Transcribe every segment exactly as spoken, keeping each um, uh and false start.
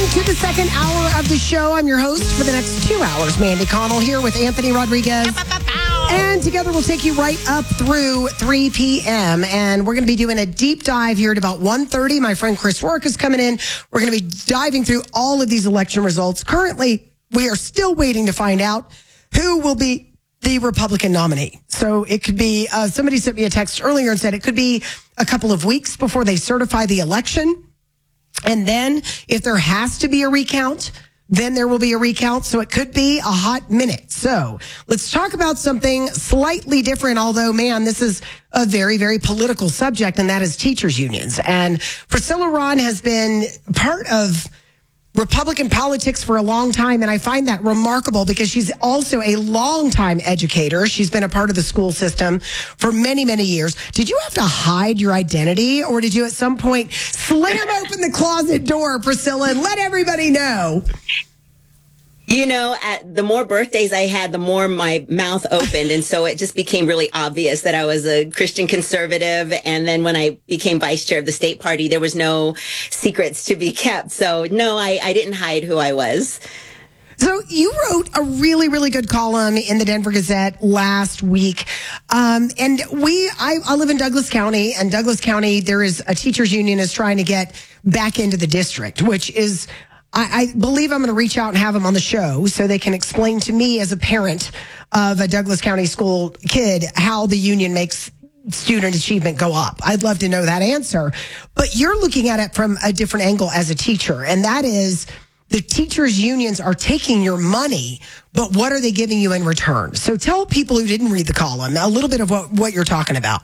to the second hour of the show. I'm your host for the next two hours, Mandy Connell, here with Anthony Rodriguez. And together we'll take you right up through three p.m. And we're going to be doing a deep dive here at about one thirty. My friend Chris Rourke is coming in. We're going to be diving through all of these election results. Currently, we are still waiting to find out who will be the Republican nominee. So it could be, uh, somebody sent me a text earlier and said it could be a couple of weeks before they certify the election. And then if there has to be a recount, then there will be a recount. So it could be a hot minute. So let's talk about something slightly different, although, man, this is a very, very political subject, and that is teachers' unions. And Priscilla Ron has been part of Republican politics for a long time, and I find that remarkable because she's also a longtime educator. She's been a part of the school system for many, many years. Did you have to hide your identity, or did you at some point slam open the closet door, Priscilla, and let everybody know? You know, at the more birthdays I had, the more my mouth opened. And so it just became really obvious that I was a Christian conservative. And then when I became vice chair of the state party, there was no secrets to be kept. So no, I, I didn't hide who I was. So you wrote a really, really good column in the Denver Gazette last week. Um, and we, I, I live in Douglas County, and Douglas County, there is a teachers union is trying to get back into the district, which is, I, I believe I'm going to reach out and have them on the show so they can explain to me as a parent of a Douglas County school kid how the union makes student achievement go up. I'd love to know that answer. But you're looking at it from a different angle as a teacher, and that is the teachers' unions are taking your money, but what are they giving you in return? So tell people who didn't read the column a little bit of what, what you're talking about.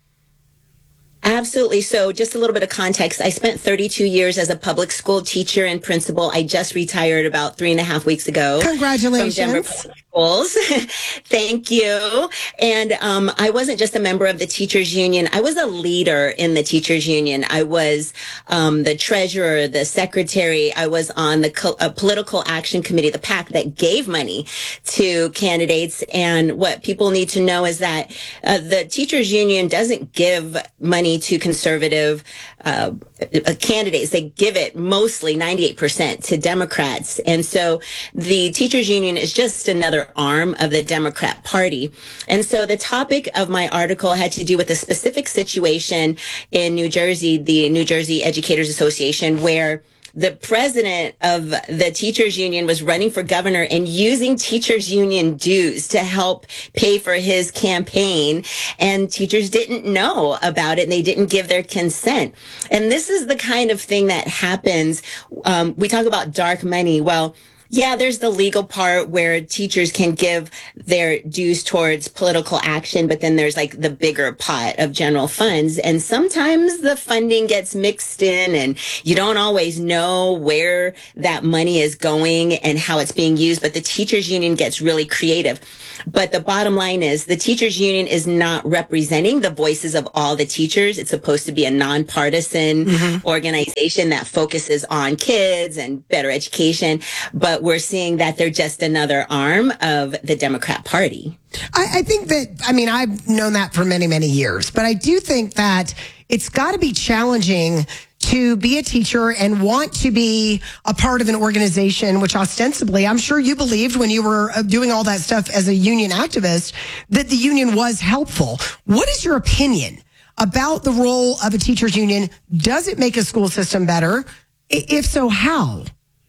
Absolutely. So just a little bit of context. I spent thirty-two years as a public school teacher and principal. I just retired about three and a half weeks ago. Congratulations. From Denver Public Schools. Thank you. And um, I wasn't just a member of the teachers union. I was a leader in the teachers union. I was um, the treasurer, the secretary. I was on the co- uh, political action committee, the PAC, that gave money to candidates. And what people need to know is that uh, the teachers union doesn't give money to conservative uh, candidates. They give it mostly ninety-eight percent to Democrats. And so the teachers union is just another arm of the Democrat Party. And so the topic of my article had to do with a specific situation in New Jersey, the New Jersey Educators Association, where the president of the teachers union was running for governor and using teachers union dues to help pay for his campaign. And teachers didn't know about it, and they didn't give their consent. And this is the kind of thing that happens. Um, we talk about dark money. Well, yeah, there's the legal part where teachers can give their dues towards political action, but then there's like the bigger pot of general funds. And sometimes the funding gets mixed in and you don't always know where that money is going and how it's being used. But the teachers union gets really creative. But the bottom line is the teachers union is not representing the voices of all the teachers. It's supposed to be a nonpartisan mm-hmm. organization that focuses on kids and better education. But we're seeing that they're just another arm of the Democrat Party. I, I think that, I mean, I've known that for many, many years, but I do think that it's got to be challenging to be a teacher and want to be a part of an organization, which ostensibly, I'm sure you believed when you were doing all that stuff as a union activist, that the union was helpful. What is your opinion about the role of a teachers union? Does it make a school system better? If so, how?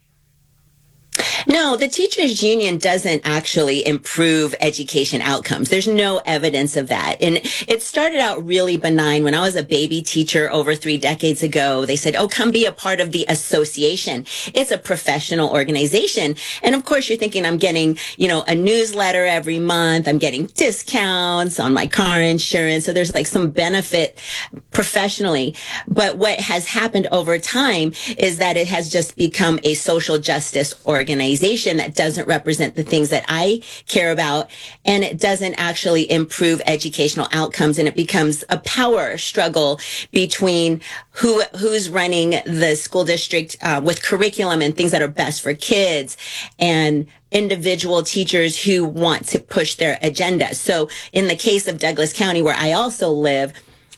No, the teachers union doesn't actually improve education outcomes. There's no evidence of that. And it started out really benign. When I was a baby teacher over three decades ago, they said, oh, come be a part of the association. It's a professional organization. And of course, you're thinking I'm getting, you know, a newsletter every month. I'm getting discounts on my car insurance. So there's like some benefit professionally. But what has happened over time is that it has just become a social justice organization that doesn't represent the things that I care about, and it doesn't actually improve educational outcomes, and it becomes a power struggle between who who's running the school district uh, with curriculum and things that are best for kids, and individual teachers who want to push their agenda. So in the case of Douglas County, where I also live,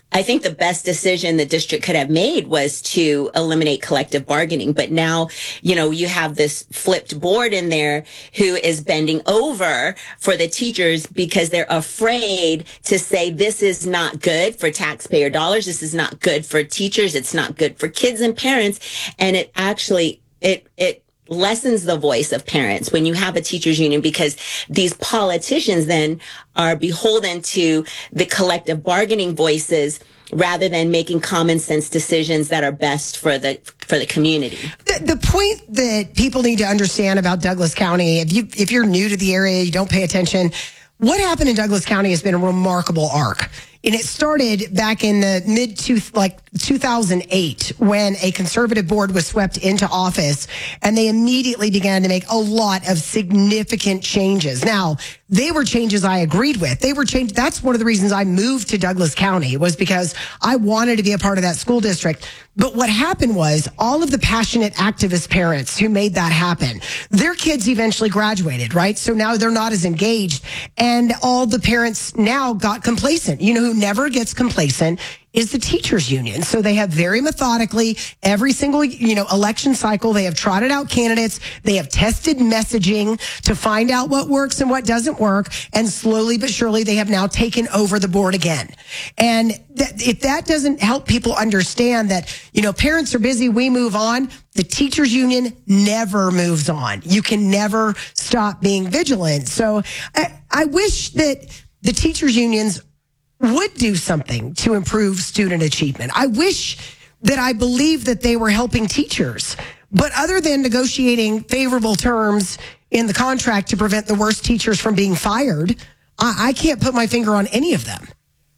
I think the best decision the district could have made was to eliminate collective bargaining. But now, you know, you have this flipped board in there who is bending over for the teachers because they're afraid to say this is not good for taxpayer dollars. This is not good for teachers. It's not good for kids and parents. And it actually, it, it, lessens the voice of parents when you have a teachers union, because these politicians then are beholden to the collective bargaining voices rather than making common sense decisions that are best for the for the community. The, the point that people need to understand about Douglas County, if you if you're new to the area, you don't pay attention, what happened in Douglas County has been a remarkable arc. And it started back in the mid to like two thousand eight when a conservative board was swept into office, and they immediately began to make a lot of significant changes. Now, they were changes I agreed with. They were change. That's one of the reasons I moved to Douglas County, was because I wanted to be a part of that school district. But what happened was all of the passionate activist parents who made that happen, their kids eventually graduated, right? So now they're not as engaged, and all the parents now got complacent. You know who never gets complacent is the teachers union. So they have very methodically every single, you know, election cycle, they have trotted out candidates. They have tested messaging to find out what works and what doesn't work. And slowly but surely they have now taken over the board again. And that, if that doesn't help people understand that, you know, parents are busy, we move on. The teachers union never moves on. You can never stop being vigilant. So I, I wish that the teachers unions would do something to improve student achievement. I wish that I believed that they were helping teachers. But other than negotiating favorable terms in the contract to prevent the worst teachers from being fired, I, I can't put my finger on any of them.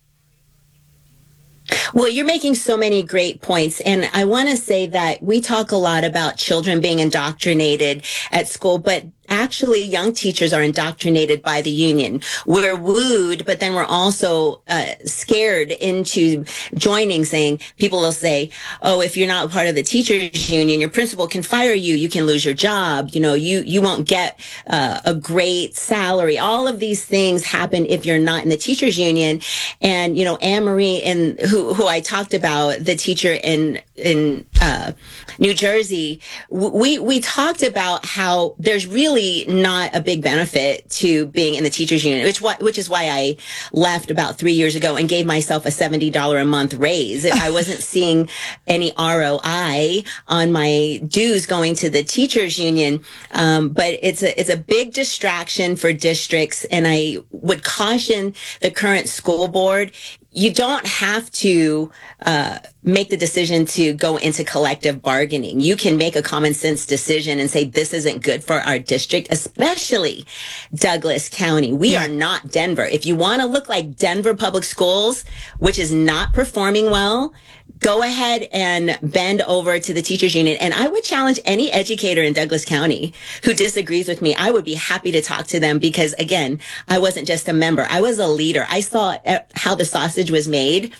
Well, you're making so many great points. And I want to say that we talk a lot about children being indoctrinated at school, but actually young teachers are indoctrinated by the union. We're wooed, but then we're also uh, scared into joining, saying, people will say, oh, if you're not part of the teachers union, your principal can fire you. You can lose your job. You know, you, you won't get uh, a great salary. All of these things happen if you're not in the teachers union. And, you know, Anne Marie, and who, who I talked about, the teacher in, in, uh, New Jersey, we, we talked about how there's really not a big benefit to being in the teachers union, which which is why I left about three years ago and gave myself a seventy dollars a month raise. I wasn't seeing any R O I on my dues going to the teachers union, um, but it's a it's a big distraction for districts, and I would caution the current school board. You don't have to uh, make the decision to go into collective bargaining. You can make a common sense decision and say, this isn't good for our district, especially Douglas County. We yeah. are not Denver. If you want to look like Denver Public Schools, which is not performing well, go ahead and bend over to the teachers union. And I would challenge any educator in Douglas County who disagrees with me. I would be happy to talk to them because, again, I wasn't just a member. I was a leader. I saw how the sausage was made.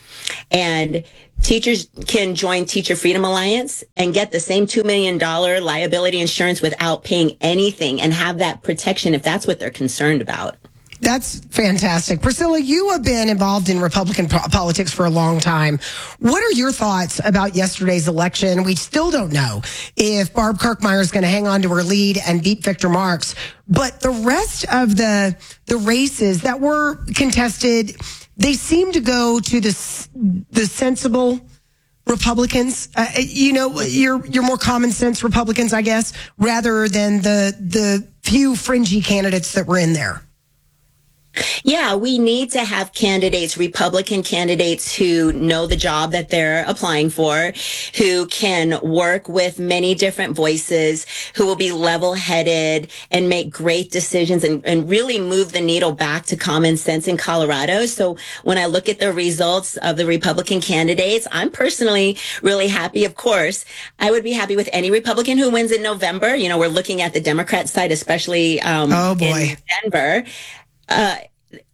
And teachers can join Teacher Freedom Alliance and get the same two million dollars liability insurance without paying anything and have that protection if that's what they're concerned about. That's fantastic. Priscilla, you have been involved in Republican po- politics for a long time. What are your thoughts about yesterday's election? We still don't know if Barb Kirkmeyer is going to hang on to her lead and beat Victor Marx. But the rest of the the races that were contested, they seem to go to the, the sensible Republicans, uh, you know, you're you're more common sense Republicans, I guess, rather than the the few fringy candidates that were in there. Yeah, we need to have candidates, Republican candidates who know the job that they're applying for, who can work with many different voices, who will be level-headed and make great decisions and, and really move the needle back to common sense in Colorado. So when I look at the results of the Republican candidates, I'm personally really happy. Of course, I would be happy with any Republican who wins in November. You know, we're looking at the Democrat side, especially um, oh boy. in Denver. Uh,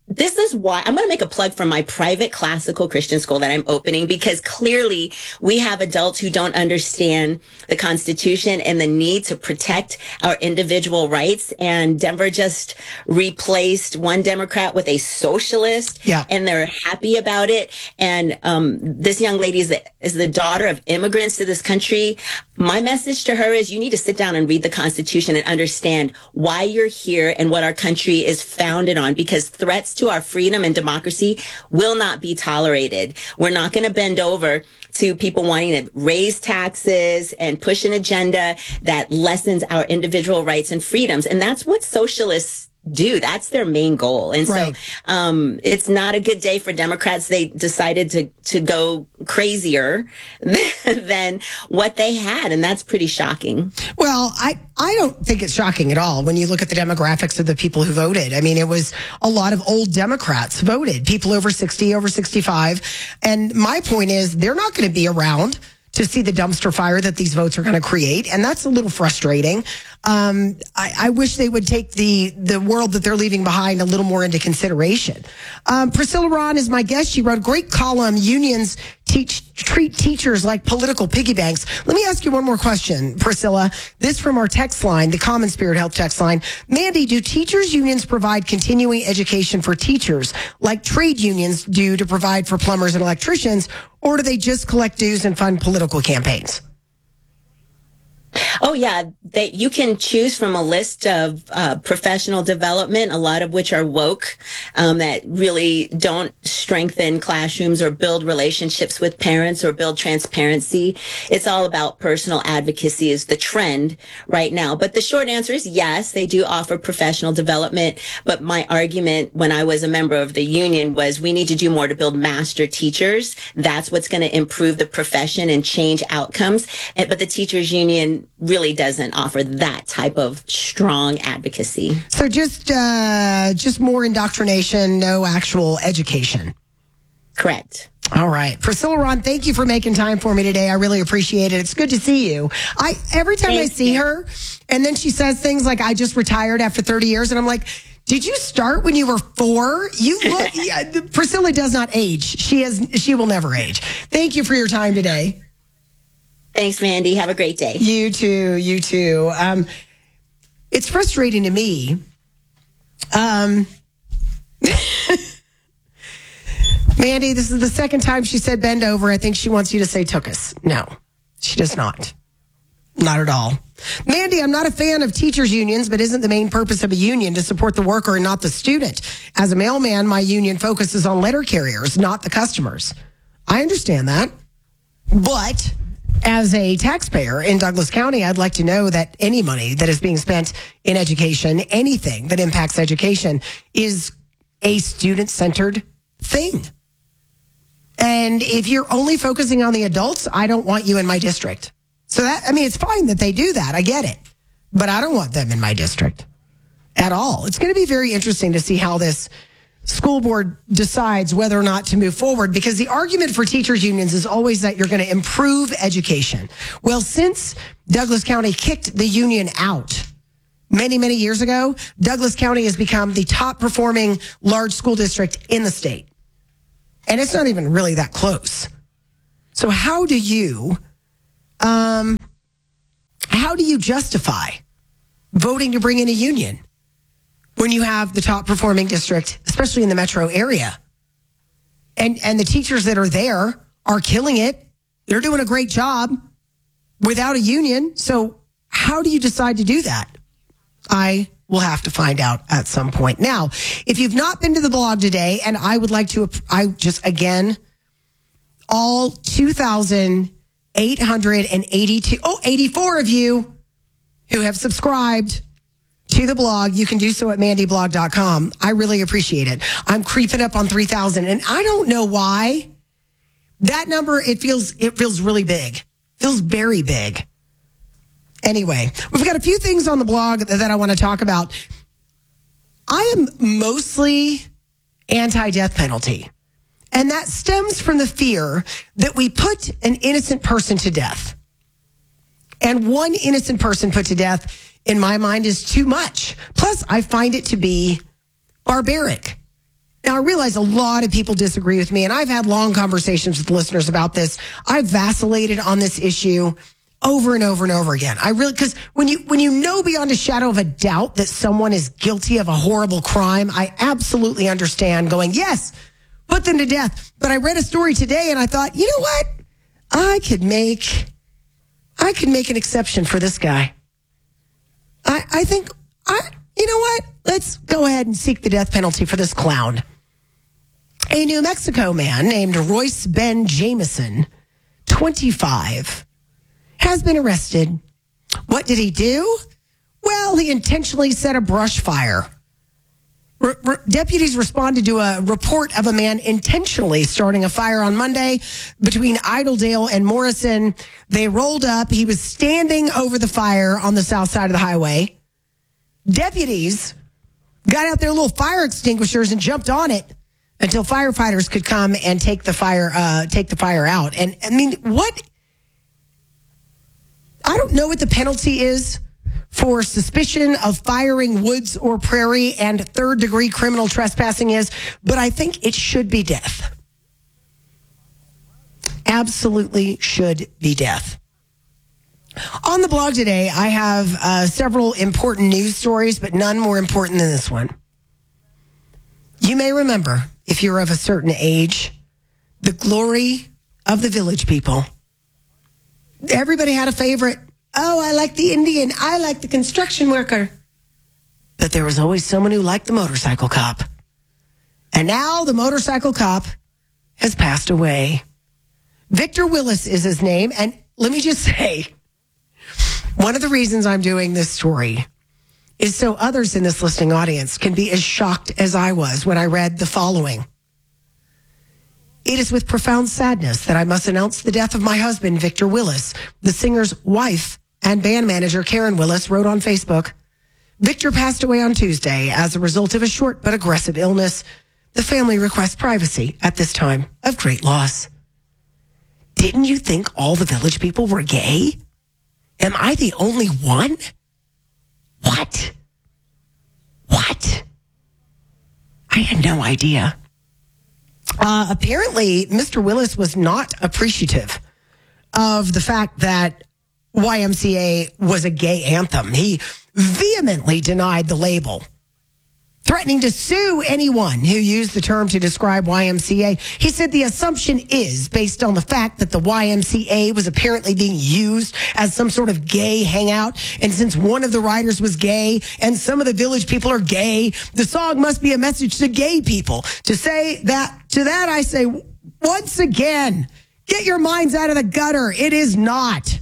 this is why I'm going to make a plug for my private classical Christian school that I'm opening, because clearly we have adults who don't understand the Constitution and the need to protect our individual rights. And Denver just replaced one Democrat with a socialist, yeah. and they're happy about it. And um, this young lady is the, is the daughter of immigrants to this country. My message to her is you need to sit down and read the Constitution and understand why you're here and what our country is founded on, because threats to our freedom and democracy will not be tolerated. We're not going to bend over to people wanting to raise taxes and push an agenda that lessens our individual rights and freedoms. And that's what socialists do. That's their main goal. And right. so um, it's not a good day for Democrats. They decided to, to go crazier than what they had. And that's pretty shocking. Well, I, I don't think it's shocking at all when you look at the demographics of the people who voted. I mean, it was a lot of old Democrats voted, people over sixty, over sixty-five. And my point is they're not going to be around to see the dumpster fire that these votes are going to create. And that's a little frustrating. Um, I, I wish they would take the, the world that they're leaving behind a little more into consideration. Um, Priscilla Ron is my guest. She wrote a great column, Unions Teach, Treat Teachers Like Political Piggy Banks. Let me ask you one more question, Priscilla. This from our text line, the Common Spirit Health text line. Mandy, do teachers unions provide continuing education for teachers like trade unions do to provide for plumbers and electricians, or do they just collect dues and fund political campaigns? Oh, yeah. They, you can choose from a list of uh, professional development, a lot of which are woke, um, that really don't strengthen classrooms or build relationships with parents or build transparency. It's all about personal advocacy is the trend right now. But the short answer is yes, they do offer professional development. But my argument when I was a member of the union was we need to do more to build master teachers. That's what's going to improve the profession and change outcomes. And, but the teachers union really doesn't offer that type of strong advocacy. So just uh, just more indoctrination, no actual education. Correct. All right. Priscilla Ron, thank you for making time for me today. I really appreciate it. It's good to see you. I every time Thank I see you. her, and then she says things like, I just retired after thirty years, and I'm like, did you start when you were four? You look, yeah, Priscilla does not age. She has, she will never age. Thank you for your time today. Thanks, Mandy. Have a great day. You too. You too. Um, it's frustrating to me. Um, Mandy, this is the second time she said bend over. I think she wants you to say took us. No, she does not. Not at all. Mandy, I'm not a fan of teachers' unions, but isn't the main purpose of a union to support the worker and not the student? As a mailman, my union focuses on letter carriers, not the customers. I understand that. But as a taxpayer in Douglas County, I'd like to know that any money that is being spent in education, anything that impacts education, is a student-centered thing. And if you're only focusing on the adults, I don't want you in my district. So that, I mean, it's fine that they do that. I get it. But I don't want them in my district at all. It's going to be very interesting to see how this school board decides whether or not to move forward, because the argument for teachers unions is always that you're going to improve education. Well, since Douglas County kicked the union out many, many years ago, Douglas County has become the top performing large school district in the state. And it's not even really that close. So how do you, um, how do you justify voting to bring in a union when you have the top performing district, especially in the metro area? And and the teachers that are there are killing it. They're doing a great job without a union. So how do you decide to do that? I will have to find out at some point. Now, if you've not been to the blog today, and I would like to, I just, again, all two thousand eight hundred eighty-two, oh, eighty-four of you who have subscribed to the blog, you can do so at mandy blog dot com. I really appreciate it. I'm creeping up on three thousand, and I don't know why. That number, it feels it feels really big. Feels very big. Anyway, we've got a few things on the blog that, that I want to talk about. I am mostly anti-death penalty, and that stems from the fear that we put an innocent person to death. And one innocent person put to death, in my mind, is too much. Plus, I find it to be barbaric. Now, I realize a lot of people disagree with me, and I've had long conversations with listeners about this. I've vacillated on this issue over and over and over again. I really, because when you when you know beyond a shadow of a doubt that someone is guilty of a horrible crime, I absolutely understand going, yes, put them to death. But I read a story today, and I thought, you know what? I could make, I could make an exception for this guy. I I think, I you know what? Let's go ahead and seek the death penalty for this clown. A New Mexico man named Royce Ben Jameson, twenty-five, has been arrested. What did he do? Well, he intentionally set a brush fire. R- r- deputies responded to a report of a man intentionally starting a fire on Monday between Idledale and Morrison. They rolled up. He was standing over the fire on the south side of the highway. Deputies got out their little fire extinguishers and jumped on it until firefighters could come and take the fire, uh, take the fire out. And I mean, what? I don't know what the penalty is for suspicion of firing woods or prairie and third degree criminal trespassing is, but I think it should be death. Absolutely should be death. On the blog today, I have uh, several important news stories, but none more important than this one. You may remember, if you're of a certain age, the glory of the Village People. Everybody had a favorite. Oh, I like the Indian. I like the construction worker. But there was always someone who liked the motorcycle cop. And now the motorcycle cop has passed away. Victor Willis is his name. And let me just say, one of the reasons I'm doing this story is so others in this listening audience can be as shocked as I was when I read the following. It is with profound sadness that I must announce the death of my husband, Victor Willis. The singer's wife and band manager, Karen Willis, wrote on Facebook, Victor passed away on Tuesday as a result of a short but aggressive illness. The family requests privacy at this time of great loss. Didn't you think all the Village People were gay? Am I the only one? What? What? I had no idea. Uh, apparently, Mister Willis was not appreciative of the fact that Y M C A was a gay anthem. He vehemently denied the label, threatening to sue anyone who used the term to describe Y M C A. He said the assumption is based on the fact that the Y M C A was apparently being used as some sort of gay hangout. And since one of the writers was gay and some of the Village People are gay, the song must be a message to gay people. To say that, to that I say, once again, get your minds out of the gutter. It is not.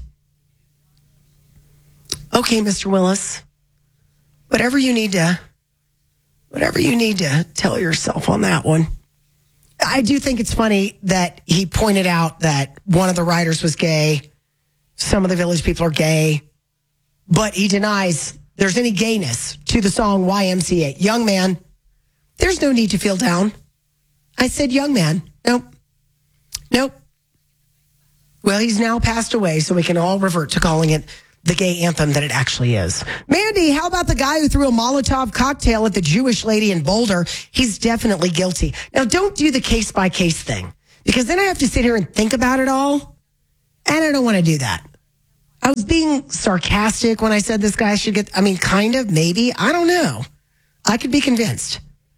Okay, Mister Willis, whatever you need to Whatever you need to tell yourself on that one. I do think it's funny that he pointed out that one of the writers was gay. Some of the Village People are gay. But he denies there's any gayness to the song Y M C A. Young man, there's no need to feel down. I said young man. Nope. Nope. Well, he's now passed away, so we can all revert to calling it the gay anthem that it actually is. Mandy, how about the guy who threw a Molotov cocktail at the Jewish lady in Boulder? He's definitely guilty. Now, don't do the case-by-case thing, because then I have to sit here and think about it all, and I don't want to do that. I was being sarcastic when I said this guy should get, I mean, kind of, maybe. I don't know. I could be convinced.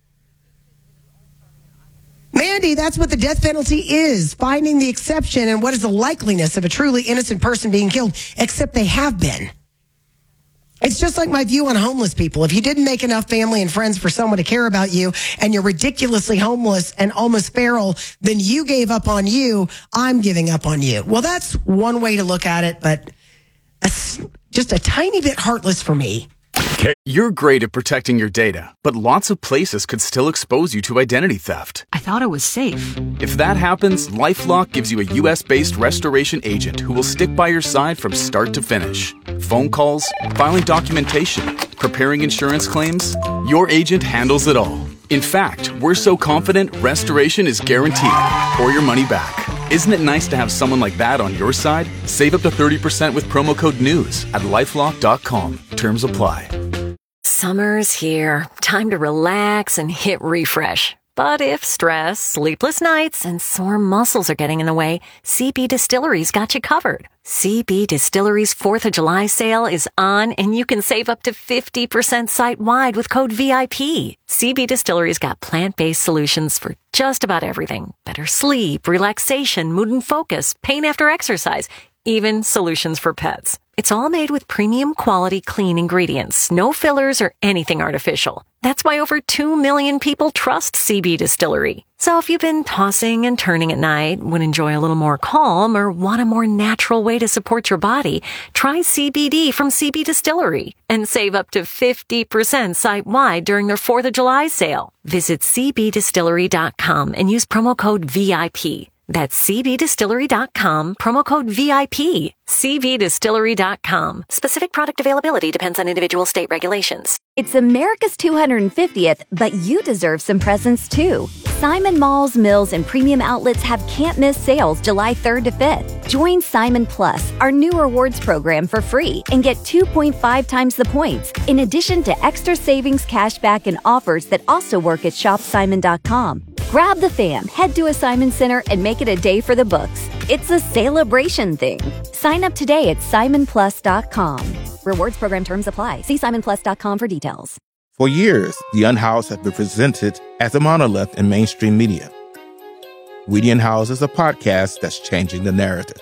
Mandy, that's what the death penalty is, finding the exception and what is the likeliness of a truly innocent person being killed, except they have been. It's just like my view on homeless people. If you didn't make enough family and friends for someone to care about you and you're ridiculously homeless and almost feral, then you gave up on you, I'm giving up on you. Well, that's one way to look at it, but a, just a tiny bit heartless for me. You're great at protecting your data, but lots of places could still expose you to identity theft. I thought it was safe. If that happens, LifeLock gives you a U S-based restoration agent who will stick by your side from start to finish. Phone calls, filing documentation, preparing insurance claims, your agent handles it all. In fact, we're so confident restoration is guaranteed or your money back. Isn't it nice to have someone like that on your side? Save up to thirty percent with promo code NEWS at lifelock dot com. Terms apply. Summer's here. Time to relax and hit refresh. But if stress, sleepless nights, and sore muscles are getting in the way, C B Distillery's got you covered. C B Distillery's fourth of July sale is on, and you can save up to fifty percent site-wide with code V I P. C B Distillery's got plant-based solutions for just about everything. Better sleep, relaxation, mood and focus, pain after exercise, even solutions for pets. It's all made with premium quality clean ingredients, no fillers or anything artificial. That's why over two million people trust C B Distillery. So if you've been tossing and turning at night, would enjoy a little more calm, or want a more natural way to support your body, try C B D from C B Distillery and save up to fifty percent site-wide during their fourth of July sale. Visit c b distillery dot com and use promo code V I P. That's c b distillery dot com, promo code V I P. c b distillery dot com. Specific product availability depends on individual state regulations. It's America's two hundred fiftieth, but you deserve some presents too. Simon Malls, Mills, and Premium Outlets have can't-miss sales July third to fifth. Join Simon Plus, our new rewards program, for free and get two point five times the points, in addition to extra savings, cashback, and offers that also work at shop simon dot com. Grab the fam, head to a Simon Center, and make it a day for the books. It's a celebration thing. Sign up today at simon plus dot com. Rewards program terms apply. See simon plus dot com for details. For years, The Unhoused has been presented as a monolith in mainstream media. We the Unhoused is a podcast that's changing the narrative.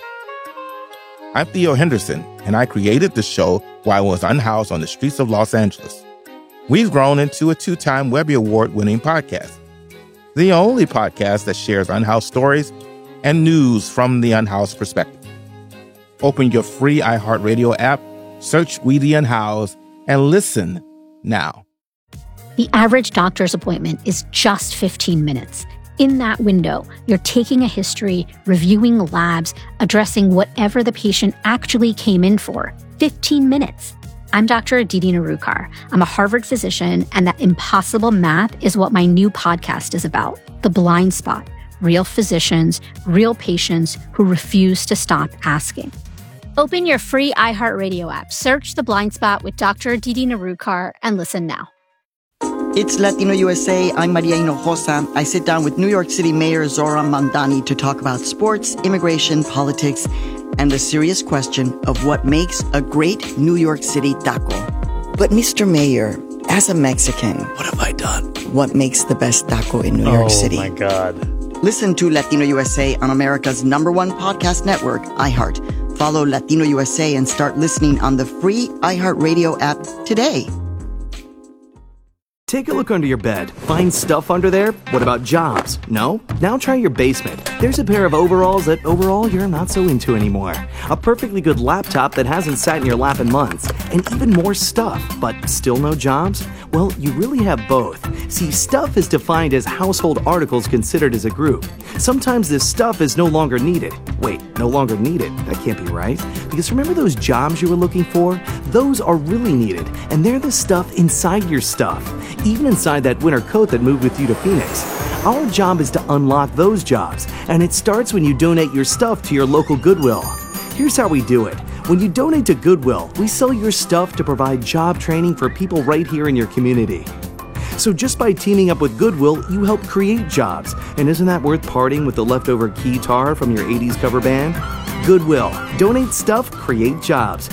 I'm Theo Henderson, and I created the show while I was unhoused on the streets of Los Angeles. We've grown into a two-time Webby Award-winning podcast, the only podcast that shares unhoused stories and news from the unhoused perspective. Open your free iHeartRadio app, search We the Unhoused, and listen now. The average doctor's appointment is just fifteen minutes. In that window, you're taking a history, reviewing labs, addressing whatever the patient actually came in for. fifteen minutes. I'm Doctor Aditi Narukar. I'm a Harvard physician, and that impossible math is what my new podcast is about. The Blind Spot. Real physicians, real patients who refuse to stop asking. Open your free iHeartRadio app, search The Blind Spot with Doctor Aditi Narukar, and listen now. It's Latino U S A. I'm Maria Hinojosa. I sit down with New York City Mayor Zohran Mamdani to talk about sports, immigration, politics, and the serious question of what makes a great New York City taco. But Mister Mayor, as a Mexican, what have I done? What makes the best taco in New oh, York City? Oh my God. Listen to Latino U S A on America's number one podcast network, iHeart. Follow Latino U S A and start listening on the free iHeartRadio app today. Take a look under your bed. Find stuff under there? What about jobs? No? Now try your basement. There's a pair of overalls that overall you're not so into anymore. A perfectly good laptop that hasn't sat in your lap in months. And even more stuff, but still no jobs? Well, you really have both. See, stuff is defined as household articles considered as a group. Sometimes this stuff is no longer needed. Wait, no longer needed? That can't be right. Because remember those jobs you were looking for? Those are really needed, and they're the stuff inside your stuff. Even inside that winter coat that moved with you to Phoenix. Our job is to unlock those jobs, and it starts when you donate your stuff to your local Goodwill. Here's how we do it. When you donate to Goodwill, we sell your stuff to provide job training for people right here in your community. So just by teaming up with Goodwill, you help create jobs. And isn't that worth parting with the leftover keytar from your eighties cover band? Goodwill. Donate stuff, create jobs.